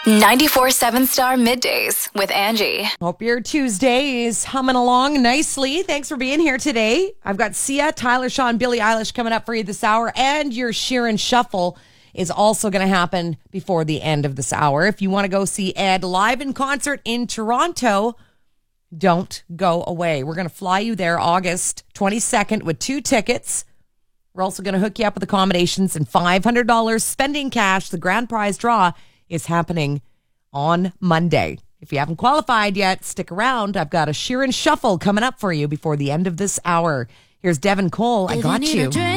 94.7 Star Middays with Angie. Hope your Tuesday is humming along nicely. Thanks for being here today. I've got Sia, Tyler, Shaw, and Billie Eilish coming up for you this hour, and your Sheeran Shuffle is also going to happen before the end of this hour. If you want to go see Ed live in concert in Toronto, don't go away. We're going to fly you there August 22nd with 2 tickets. We're also going to hook you up with accommodations and $500 spending cash. The grand prize draw is happening on Monday. If you haven't qualified yet, stick around. I've got a Sheeran Shuffle coming up for you before the end of this hour. Here's Devin Cole. I got you.